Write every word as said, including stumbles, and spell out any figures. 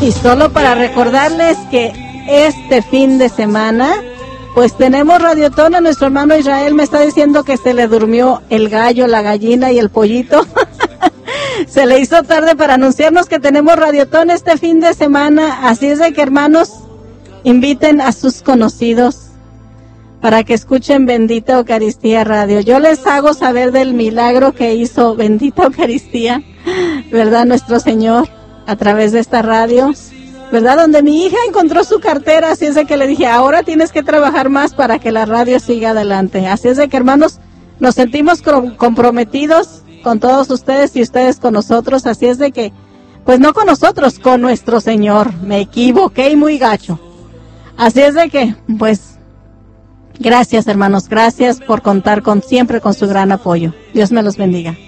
Y solo para recordarles que este fin de semana, pues tenemos Radiotón. A nuestro hermano Israel me está diciendo que se le durmió el gallo, la gallina y el pollito. Se le hizo tarde para anunciarnos que tenemos Radiotón este fin de semana. Así es de que, hermanos, inviten a sus conocidos para que escuchen Bendita Eucaristía Radio. Yo les hago saber del milagro que hizo Bendita Eucaristía, ¿verdad? Nuestro Señor, a través de esta radio, ¿verdad? Donde mi hija encontró su cartera, así es de que le dije, ahora tienes que trabajar más para que la radio siga adelante. Así es de que, hermanos, nos sentimos comprometidos con todos ustedes y ustedes con nosotros. Así es de que, pues no con nosotros, con nuestro Señor. Me equivoqué y muy gacho. Así es de que, pues, gracias, hermanos, gracias por contar con siempre con su gran apoyo. Dios me los bendiga.